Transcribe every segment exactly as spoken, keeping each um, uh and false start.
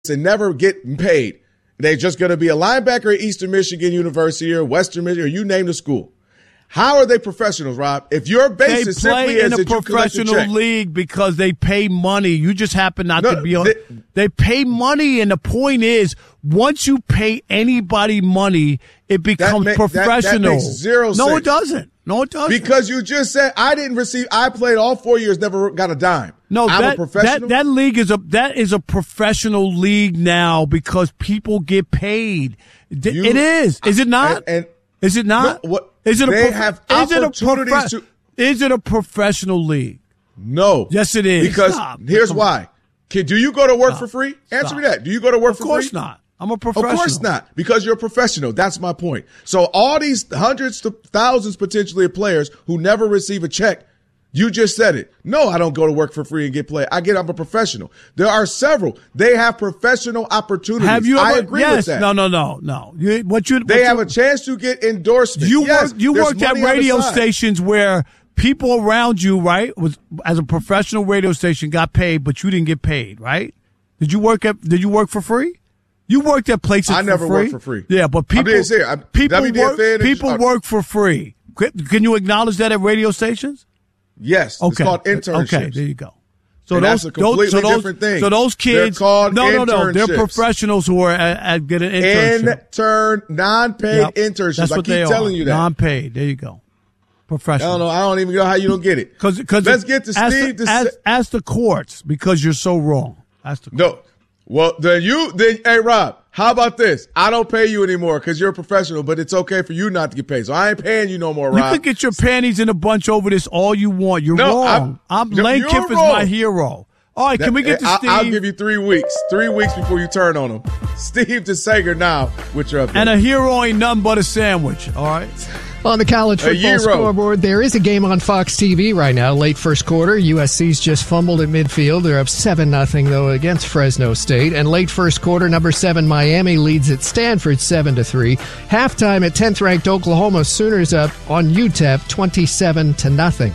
and never get paid. They're just going to be a linebacker at Eastern Michigan University or Western Michigan, or you name the school. How are they professionals, Rob? If your base is simply as a They play in a professional league because they pay money. You just happen not no, to be on. They, they pay money, and the point is, once you pay anybody money, it becomes that ma- professional. That, that makes zero no, sense. it doesn't. No, it doesn't. Because you just said I didn't receive. I played all four years, never got a dime. No, I'm that, a professional. That, that league is a that is a professional league now because people get paid. You, it is. Is it not? And, and is it not? No, what, is it a they prof- have is it a opportunities prof- to. Is it a professional league? No. Yes, it is. Because Stop. here's Come why. Kid, do you go to work Stop. for free? Answer Stop. me that. Do you go to work of for free? Of course not. I'm a professional. Of course not, because you're a professional. That's my point. So all these hundreds to thousands potentially of players who never receive a check, you just said it. No, I don't go to work for free and get paid. I get I'm a professional. There are several. They have professional opportunities. Have you ever, I agree yes, with that. No, no, no, no. You, what you, they what have you, a chance to get endorsements. You yes, work, you worked at radio stations where people around you, right, was as a professional radio station got paid, but you didn't get paid, right? Did you work at? Did you work for free? You worked at places I never for free. worked for free. Yeah, but people, I'm being I'm, people, work, work, people work for free. Can you acknowledge that at radio stations? Yes. Okay. It's called internships. Okay, there you go. So and those, that's a completely those, so those, different thing. So those kids, they're called no, no, no, they're internships. professionals who are at, at getting an internship. Intern, non-paid Yep. internships. That's I what keep they telling are. you that. Non-paid. There you go. Professional. I don't know. I don't even know how you don't get it. Because let's get to ask Steve. The, to ask, say, ask the courts because you're so wrong. Ask the courts. No. Well, then you, then, hey, Rob, how about this? I don't pay you anymore because you're a professional, but it's okay for you not to get paid. So I ain't paying you no more, Rob. You can get your panties in a bunch over this all you want. You're no, wrong. I'm, I'm no, Lane Kiff is my hero. All right, that, can we get to I, Steve? I'll give you three weeks. Three weeks before you turn on him. Steve DeSager now with your update. And a hero ain't nothing but a sandwich, all right? On the college football scoreboard, there is a game on Fox T V right now, late first quarter. U S C's just fumbled at midfield. They're up seven nothing, though, against Fresno State. And late first quarter, number seven Miami leads at Stanford seven to three. Halftime at tenth-ranked Oklahoma Sooners up on U T E P twenty-seven to nothing.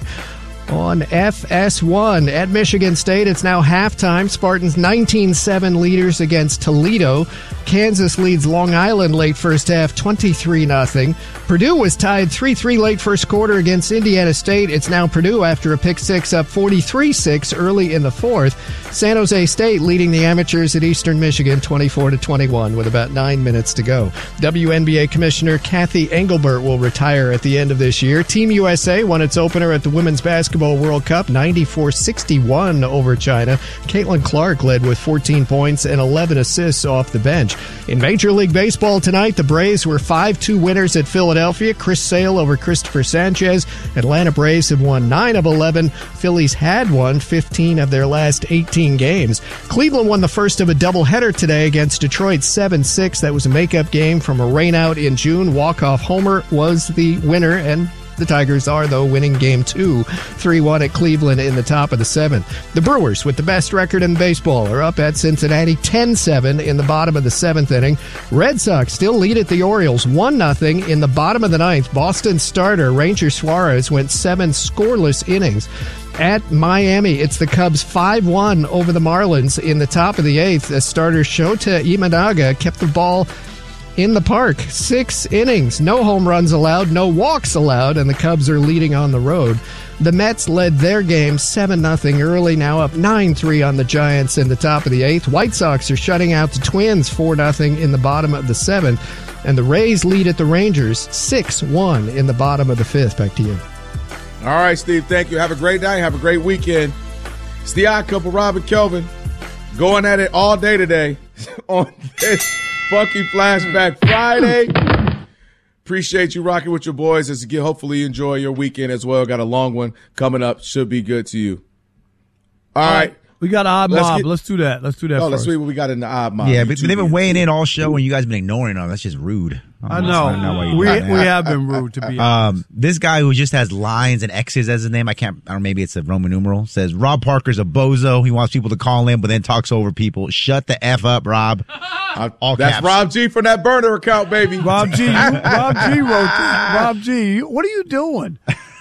On F S one at Michigan State, it's now halftime. Spartans nineteen seven leaders against Toledo. Kansas leads Long Island late first half twenty-three nothing. Purdue was tied three three late first quarter against Indiana State. It's now Purdue after a pick six up forty-three six early in the fourth. San Jose State leading the amateurs at Eastern Michigan twenty-four to twenty-one with about nine minutes to go. W N B A Commissioner Kathy Engelbert will retire at the end of this year. Team U S A won its opener at the Women's Basketball World Cup ninety-four sixty-one over China. Caitlin Clark led with fourteen points and eleven assists off the bench. In Major League Baseball tonight, the Braves were five two winners at Philadelphia. Chris Sale over Christopher Sanchez. Atlanta Braves have won nine of eleven. Phillies had won fifteen of their last eighteen games. Cleveland won the first of a doubleheader today against Detroit seven six. That was a makeup game from a rainout in June. Walk-off homer was the winner, and the Tigers are, though, winning game two, three one at Cleveland in the top of the seventh. The Brewers, with the best record in baseball, are up at Cincinnati ten seven in the bottom of the seventh inning. Red Sox still lead at the Orioles one nothing in the bottom of the ninth. Boston starter Ranger Suarez went seven scoreless innings. At Miami, it's the Cubs five one over the Marlins in the top of the eighth. The starter Shota Imanaga kept the ball in the park. Six innings, no home runs allowed, no walks allowed, and the Cubs are leading on the road. The Mets led their game seven nothing early, now up nine three on the Giants in the top of the eighth. White Sox are shutting out the Twins four nothing in the bottom of the seventh. And the Rays lead at the Rangers six one in the bottom of the fifth. Back to you. All right, Steve, thank you. Have a great night. Have a great weekend. It's the Odd Couple, Rob and Kelvin, going at it all day today on this Funky Flashback Friday. Appreciate you rocking with your boys as you hopefully enjoy your weekend as well. Got a long one coming up. Should be good to you. All, all right. right. We got Odd let's Mob. Get, let's do that. Let's do that Oh, first. let's see what we got in the Odd Mob. Yeah, but they've been weighing in all show and you guys been ignoring them. That's just rude. I know. I know why you we we have been rude, to be honest. Um, this guy who just has lines and X's as his name, I can't, or maybe it's a Roman numeral, says Rob Parker's a bozo. He wants people to call him, but then talks over people. Shut the F up, Rob. All That's caps. Rob G from that burner account, baby. Rob G. You, Rob G wrote that. Rob G. What are you doing?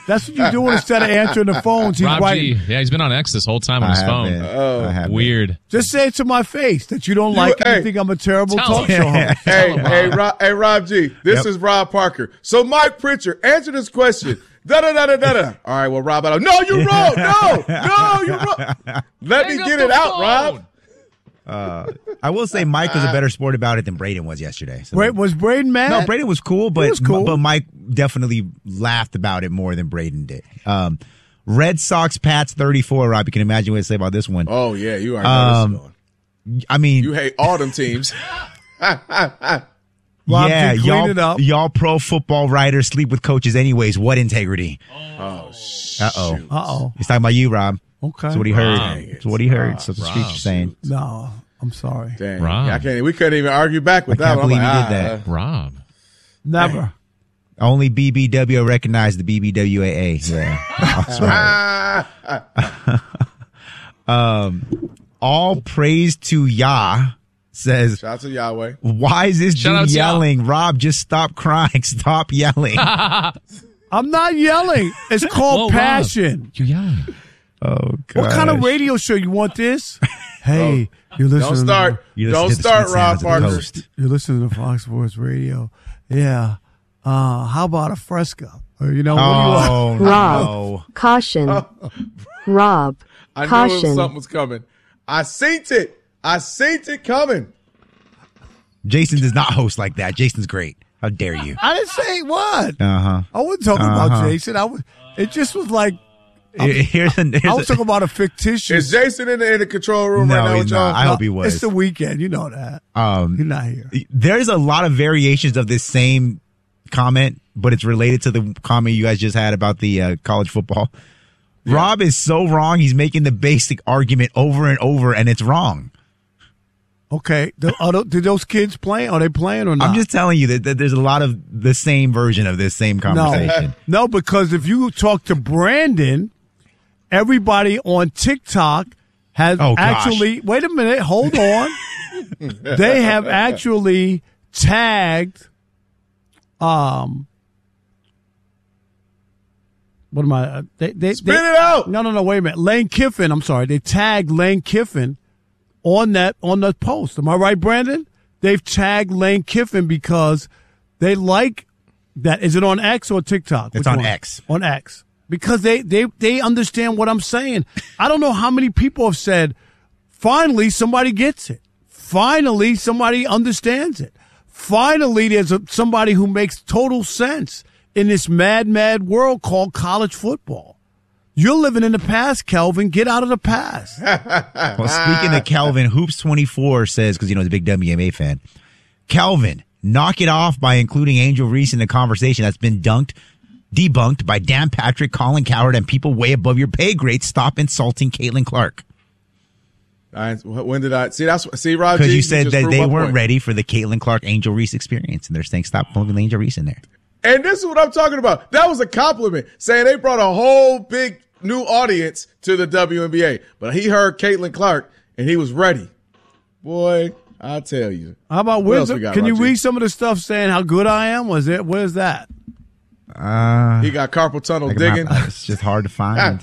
That's what you're doing instead of answering the phones. He's Rob writing. G. Yeah, he's been on X this whole time on his phone. Oh, weird. Just say it to my face that you don't you, like it. Hey, you think I'm a terrible tell talk him. show host. Hey, hey, Rob, hey, Rob G. This Yep. is Rob Parker. So, Mike Pritchard, answer this question. Da da da da da da. All right, well, Rob, I don't. No, you're wrong. No, no, you're wrong. Let Hang me up get the it out, phone. Rob. Uh, I will say Mike was a better sport about it than Braden was yesterday. So. Wait, was Braden mad? No, Braden was cool, but was cool. but Mike definitely laughed about it more than Braden did. Um, Red Sox Pats thirty-four. Rob, you can imagine what to say about this one. Oh yeah, you already know Um, this is going. I mean, You hate all them teams. Rob, yeah, clean y'all, it up. y'all pro football writers sleep with coaches anyways. What integrity? Oh shit. Uh oh. Uh oh. He's talking about you, Rob. Okay. That's what he Rob. heard. That's what he heard. That's what the streets are saying. No, I'm sorry. Dang. Rob. Yeah, I can't. We couldn't even argue back with I can't that one. believe I'm he like, did ah, that. Rob. Never. Only B B W recognized the B B W A A. Yeah. That's right. ah. Um, all praise to Yah says, Shout out to Yahweh. why is this Shout out dude to Yah. yelling? Rob, just stop crying. Stop yelling. I'm not yelling. It's called Whoa, Rob. passion. You yelling. Oh, God. What kind of radio show you want this? Hey, you're listening. Don't start. You listen Don't to the start, sweet Rob sounds of the Parker. coast. You're listening to Fox Sports Radio. Yeah. Uh, how about a Fresca? Or, you know, what do you want? Oh, Rob. no. Caution. Rob. I knew it was, Caution. something was coming. I seen it. I seen it coming. Jason does not host like that. Jason's great. How dare you? I didn't say what. Uh-huh. I wasn't talking Uh-huh. about Jason. I was. It just was like Here's a, here's I was a- talking about a fictitious. Is Jason in the, in the control room No, right now he's with y'all? not. I hope he was. It's the weekend. You know that. Um, You're not here. There's a lot of variations of this same comment, but it's related to the comment you guys just had about the uh, college football. Yeah. Rob is so wrong. He's making the basic argument over and over, and it's wrong. Okay. Do, are those, did those kids play? Are they playing or not? I'm just telling you that, that there's a lot of the same version of this same conversation. No, no, because if you talk to Brandon, everybody on TikTok has Oh, gosh. actually. Wait a minute. Hold on. They have actually tagged. Um. What am I? uh, They, they, Spit they, it out. No, no, no. Wait a minute. Lane Kiffin. I'm sorry. They tagged Lane Kiffin on that on the post. Am I right, Brandon? They've tagged Lane Kiffin because they like that. Is it on X or TikTok? It's Which on one? X. On X. Because they, they, they understand what I'm saying. I don't know how many people have said, finally somebody gets it. Finally somebody understands it. Finally there's a, somebody who makes total sense in this mad, mad world called college football. You're living in the past, Kelvin. Get out of the past. Well, speaking of Calvin, Hoops twenty-four says, because you know he's a big W M A fan, Calvin, knock it off by including Angel Reese in the conversation that's been dunked, debunked by Dan Patrick, Colin Cowherd, and people way above your pay grade. Stop insulting Caitlin Clark. I, when did I see? That's see, Rob. Because G, you said just that proved they my weren't point. ready for the Caitlin Clark Angel Reese experience, and they're saying stop putting Angel Reese in there. And this is what I'm talking about. That was a compliment, saying they brought a whole big new audience to the W N B A. But he heard Caitlin Clark, and he was ready. Boy, I tell you. How about What else wisdom? we got, Can you Roger? read some of the stuff saying how good I am? Was it? What is that? Uh, He got carpal tunnel like digging. my- it's just hard to find.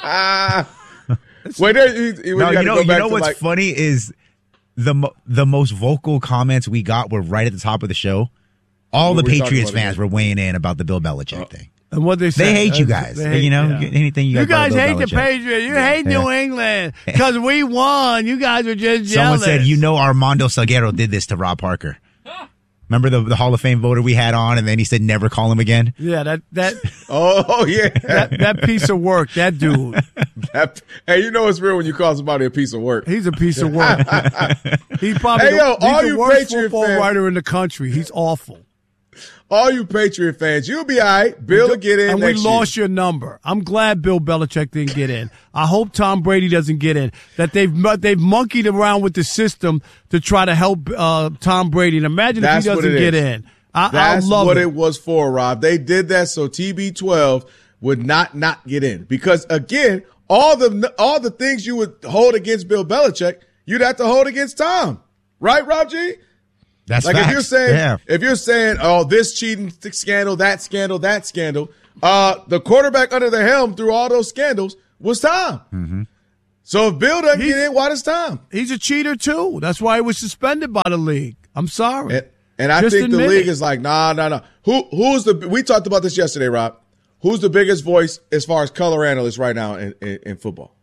Wait, there. He, he, No, you, you know, go you back know to what's like, funny is the mo- the most vocal comments we got were right at the top of the show. All What the were we talking Patriots about fans again? were weighing in about the Bill Belichick thing. And what they say? They hate you Uh, guys. they hate- you know, yeah. anything you, You guys, guys about hate Bill the Belichick. Patriots. You hate Yeah. New England because we won. You guys are just Someone jealous. said, you know, Armando Salguero did this to Rob Parker. Remember the, the Hall of Fame voter we had on, and then he said never call him again? Yeah, that that oh yeah, that, that piece of work. That dude, That- hey, you know it's real when you call somebody a piece of work. he's a piece of work. He's probably Hey, yo, the, he's all the you worst Patriot football fans- writer in the country. He's awful. All you Patriot fans, you'll be all right. Bill will get in And we next lost year. your number. I'm glad Bill Belichick didn't get in. I hope Tom Brady doesn't get in. That they've they've monkeyed around with the system to try to help uh, Tom Brady. And imagine That's if he what doesn't it get is. in. I, That's I love what it. it was for, Rob. They did that so T B twelve would not not get in. Because again, all the all the things you would hold against Bill Belichick, you'd have to hold against Tom. Right, Rob G? That's Like facts. if you're saying yeah. if you're saying, oh, this cheating scandal, that scandal, that scandal, Uh, the quarterback under the helm through all those scandals was Tom. Mm-hmm. So if Bill doesn't he's, get in, why does Tom? He's a cheater too. That's why he was suspended by the league. I'm sorry. And, and I Just think the league it. is like, nah, nah, nah. Who who's the? We talked about this yesterday, Rob. Who's the biggest voice as far as color analysts right now in, in, in football?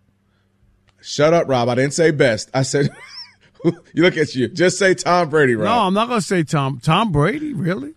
Shut up, Rob. I didn't say best. I said, you look at you. Just say Tom Brady, Rob. No, I'm not going to say Tom. Tom Brady, really?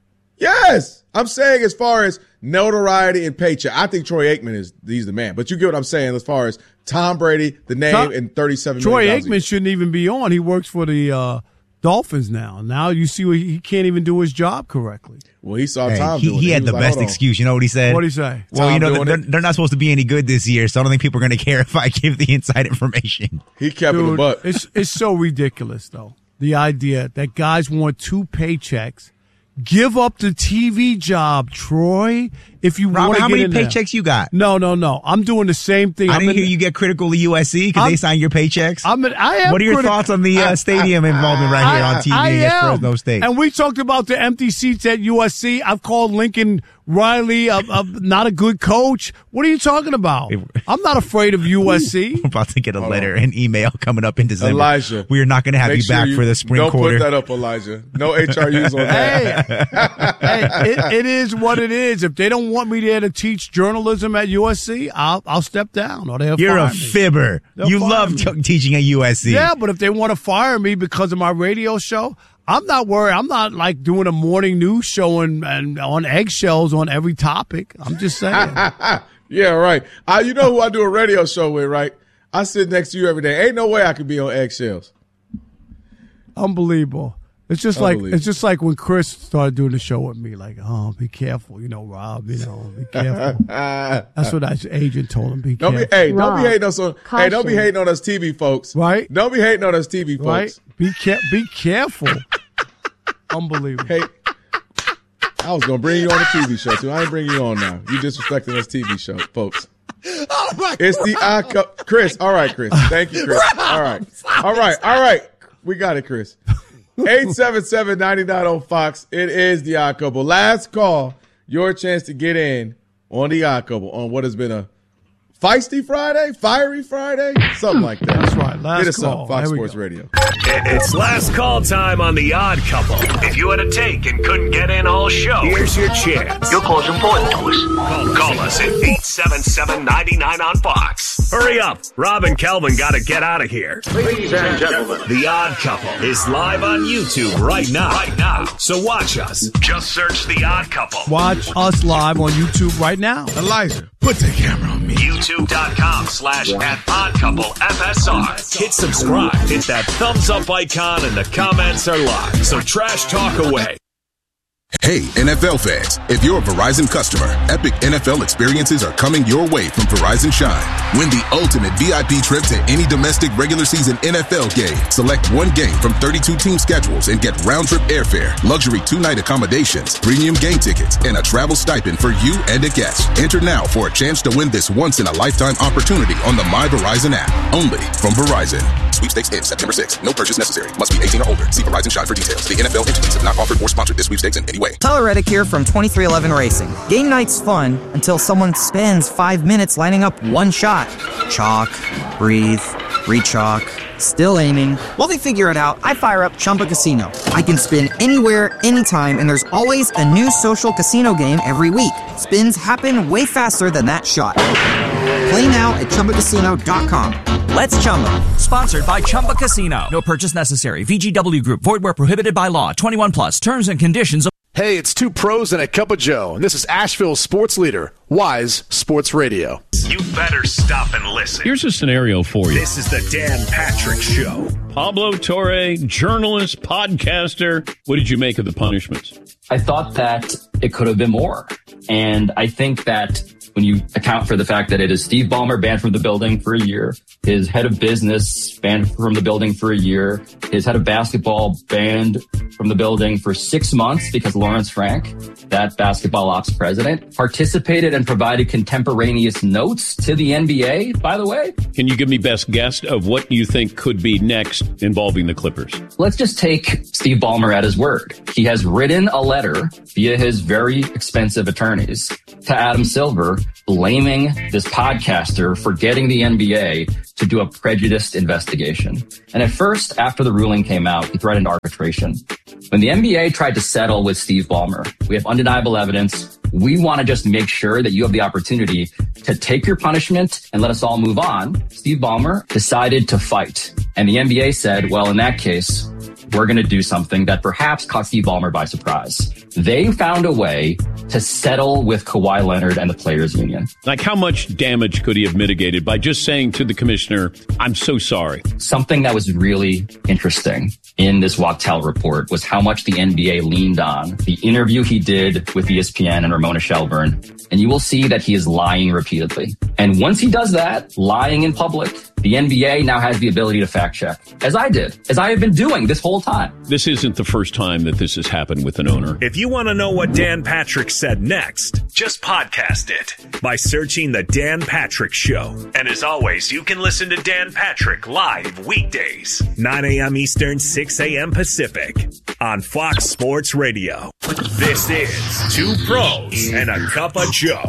Yes. I'm saying as far as notoriety and paycheck, I think Troy Aikman is he's the man. But you get what I'm saying as far as Tom Brady, the name, Tom, and thirty-seven Troy million Aikman shouldn't even be on. He works for the uh, Dolphins now. Now you see he can't even do his job correctly. Well, he saw hey, Tom he, doing he it. had He the like, best excuse. You know what he said? What did he say? Well, Tom you know, they're, it? they're not supposed to be any good this year, so I don't think people are going to care if I give the inside information. He kept Dude, it a buck. It's, it's so ridiculous, though. The idea that guys want two paychecks. Give up the T V job, Troy. If you want to how get many in paychecks there. you got? No, no, no. I'm doing the same thing. I I'm didn't in, hear you get critical of U S C because they signed your paychecks. I'm in, I am what are your criti- thoughts on the uh, stadium involvement right here on T V I against am. Fresno State? And we talked about the empty seats at U S C. I've called Lincoln Riley a, a, not a good coach. What are you talking about? I'm not afraid of U S C. We're about to get a letter and email coming up in December. Elijah, we are not going to have make you sure back you for the spring don't quarter. Don't put that up, Elijah. No H R Us on that. Hey, hey it, it is what it is. If they don't want me there to teach journalism at U S C, I'll I'll step down. Or they'll You're fire a me. fibber. They'll you fire love me. t- teaching at U S C. Yeah, but if they want to fire me because of my radio show, I'm not worried. I'm not like doing a morning news show and, and on eggshells on every topic. I'm just saying. Yeah, right. I, you know who I do a radio show with, right? I sit next to you every day. Ain't no way I could be on eggshells. Unbelievable. It's just like it's just like when Chris started doing the show with me. Like, oh, be careful, you know, Rob. You know, be careful. That's what his agent told him. Be don't careful. Be, hey, Rob, don't be hating on so. Hey, don't be hating on us T V folks. Right? Don't be hating on us T V folks. Right? Be care. Be careful. Unbelievable. Hey, I was gonna bring you on a T V show too. I ain't bringing you on now. You disrespecting us T V show folks. Oh my it's the I cup, Chris. All right, Chris. Thank you, Chris. All right, all right, all right. We got it, Chris. eight seven seven, nine nine zero Fox. It is the Odd Couple. Last call. Your chance to get in on the Odd Couple on what has been a feisty Friday, fiery Friday, something like that. That's right. Last Hit us call. up, Fox There we Sports go. Radio. It's last call time on the Odd Couple. If you had a take and couldn't get in all show, here's your chance. Your call's important to us. Call, call us at eight seven seven, nine nine on Fox. Hurry up. Rob and Kelvin got to get out of here. Ladies and gentlemen, The Odd Couple is live on YouTube right now. Right now. So watch us. Just search The Odd Couple. Watch us live on YouTube right now. Elijah, put the camera on me. YouTube.com slash at Odd Couple F S R. Hit subscribe. Hit that thumbs up icon and the comments are live. So trash talk away. Hey, N F L fans, if you're a Verizon customer, epic N F L experiences are coming your way from Verizon Shine. Win the ultimate V I P trip to any domestic regular season N F L game. Select one game from thirty-two team schedules and get round-trip airfare, luxury two-night accommodations, premium game tickets, and a travel stipend for you and a guest. Enter now for a chance to win this once-in-a-lifetime opportunity on the My Verizon app. Only from Verizon. Sweepstakes ends September sixth. No purchase necessary. Must be eighteen or older. See Verizon Shine for details. The N F L entities have not offered or sponsored this sweepstakes in any way. Tyler Reddick here from twenty-three eleven Racing. Game night's fun until someone spends five minutes lining up one shot. Chalk, breathe, re-chalk, still aiming. While they figure it out, I fire up Chumba Casino. I can spin anywhere, anytime, and there's always a new social casino game every week. Spins happen way faster than that shot. Play now at Chumba Casino dot com. Let's Chumba. Sponsored by Chumba Casino. No purchase necessary. V G W Group. Void where prohibited by law. twenty-one plus. Terms and conditions. Hey, it's two pros and a cup of Joe, and this is Asheville's sports leader, Wise Sports Radio. You better stop and listen. Here's a scenario for you. This is the Dan Patrick Show. Pablo Torre, journalist, podcaster. What did you make of the punishments? I thought that it could have been more. And I think that when you account for the fact that it is Steve Ballmer banned from the building for a year, his head of business banned from the building for a year, his head of basketball banned from the building for six months because Lawrence Frank, that basketball ops president, participated and provided contemporaneous notes to the N B A, by the way. Can you give me best guess of what you think could be next involving the Clippers? Let's just take Steve Ballmer at his word. He has written a letter via his very expensive attorneys to Adam Silver blaming this podcaster for getting the N B A to do a prejudiced investigation. And at first, after the ruling came out, he threatened arbitration. When the N B A tried to settle with Steve Ballmer, we have undeniable evidence. We want to just make sure that you have the opportunity to take your punishment and let us all move on. Steve Ballmer decided to fight. And the N B A said, well, in that case, we're going to do something that perhaps caught Steve Ballmer by surprise. They found a way to settle with Kawhi Leonard and the Players Union. Like, how much damage could he have mitigated by just saying to the commissioner, I'm so sorry? Something that was really interesting in this Wachtel report was how much the N B A leaned on the interview he did with E S P N and Ramona Shelburne. And you will see that he is lying repeatedly. And once he does that, lying in public, the N B A now has the ability to fact check, as I did, as I have been doing this whole time. This isn't the first time that this has happened with an owner. If you want to know what Dan Patrick said next, just podcast it by searching The Dan Patrick Show. And as always, you can listen to Dan Patrick live weekdays, nine a.m. Eastern, six a.m. Pacific on Fox Sports Radio. This is Two Pros and a Cup of Joe.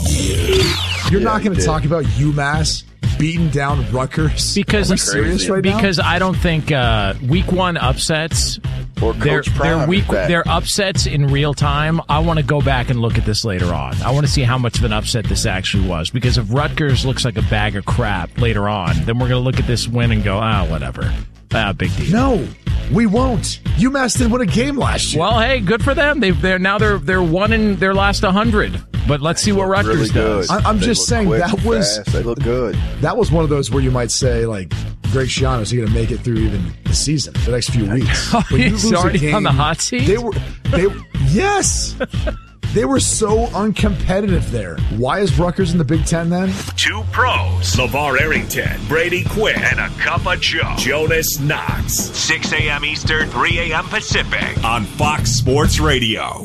You're not going to talk about UMass beating down Rutgers? Because Are we serious right now? Because I don't think uh, week one upsets or they're, Coach Prime they're week back. they're upsets in real time. I want to go back and look at this later on. I want to see how much of an upset this actually was. Because if Rutgers looks like a bag of crap later on, then we're going to look at this win and go, ah, whatever. Ah, big deal. No, we won't. UMass didn't win a game last year. Well, hey, good for them. They've, they're now they're they're one in their last one hundred. But let's see what Rutgers really does. I, I'm They just look saying quick that and was fast. They look good. That was one of those where you might say, like, Greg Schiano is going to make it through even the season, the next few weeks. Oh, When you he's lose a already game, on the hot seat? They were, they yes. They were so uncompetitive there. Why is Rutgers in the Big Ten then? Two Pros, LeVar Arrington, Brady Quinn, and a Cup of Joe, Jonas Knox. six a.m. Eastern, three a.m. Pacific on Fox Sports Radio.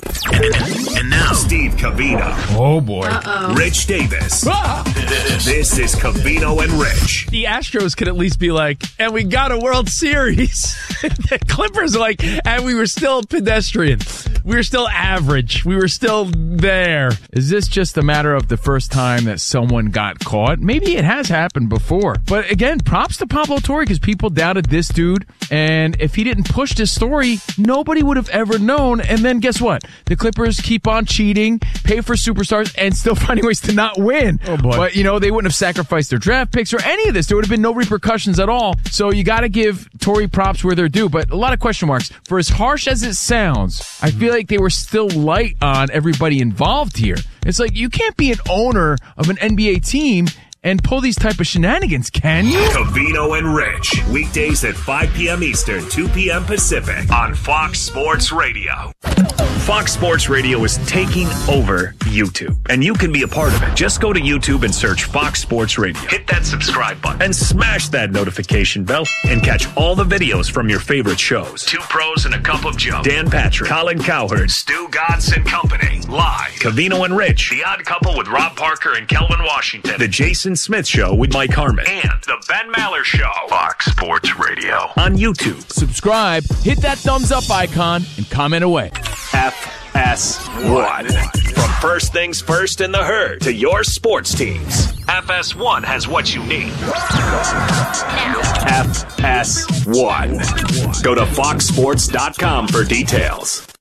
And now, Steve Covino. Oh, boy. Uh-oh. Rich Davis. Ah! This is Covino and Rich. The Astros could at least be like, and we got a World Series. The Clippers are like, and we were still pedestrian. We were still average. We were still there. Is this just a matter of the first time that someone got caught? Maybe it has happened before. But again, props to Pablo Torre because people doubted this dude. And if he didn't push this story, nobody would have ever known. And then guess what? The Clippers keep on cheating, pay for superstars, and still finding ways to not win. Oh, boy. But, you know, they wouldn't have sacrificed their draft picks or any of this. There would have been no repercussions at all. So you got to give Torre props where they're due. But a lot of question marks. For as harsh as it sounds, I feel like they were still light on everybody involved here. It's like you can't be an owner of an N B A team and pull these type of shenanigans, can you? Covino and Rich, weekdays at five p.m. Eastern, two p.m. Pacific on Fox Sports Radio. Fox Sports Radio is taking over YouTube, and you can be a part of it. Just go to YouTube and search Fox Sports Radio. Hit that subscribe button and smash that notification bell and catch all the videos from your favorite shows. Two Pros and a Cup of Joe. Dan Patrick, Colin Cowherd, Stu Godson and Company. Live. Covino and Rich, The Odd Couple with Rob Parker and Kelvin Washington. The Jason Smith Show with Mike Harmon. And The Ben Maller Show. Fox Sports Radio. On YouTube. Subscribe, hit that thumbs up icon, and comment away. F S one. From first things first in the herd to your sports teams, F S one has what you need. F S one. Go to fox sports dot com for details.